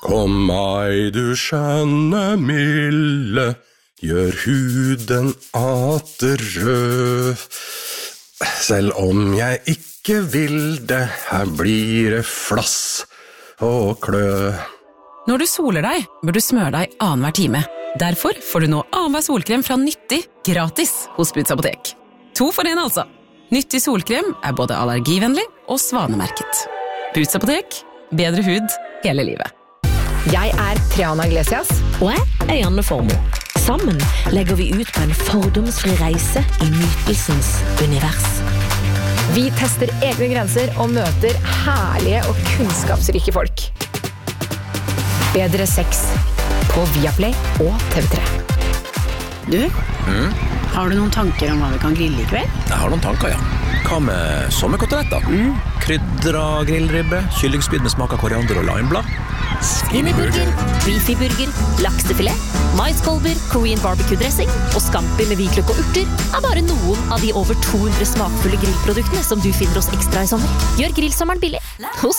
Kom meg, du skjønne milde, gjør huden atter rød. Selv om jeg ikke vil det, her blir det flass og klø. Når du soler deg, bør du smøre deg annenhver time. Derfor får du nå annenhver solkrem fra Nyttig gratis hos Boots Apotek. 2 for 1 altså. Nyttig solkrem både allergivennlig og svanemerket. Boots Apotek, bedre hud hele livet. Jeg Triana Iglesias. Og jeg Janne Formoe. Sammen legger vi ut på en fordomsfri reise i nytelsens univers. Vi tester egne grenser og møter herlige og kunnskapsrike folk. Bedre sex på Viaplay og TV3. Du, har du noen tanker om hva vi kan grille i kveld? Jeg har noen tanker, ja. Hva med sommerkoteletter? Krydra grillribbe, kyllingspyd med smak av koriander og limeblad. Skinnyburger, beefyburger, laksefilet, maiskolber, Korean barbecue-dressing og scampi med hvitløk og urter bare noen av de over 200 smakfulle grillproduktene som du finner oss ekstra i sommer. Gjør grillsommeren billig hos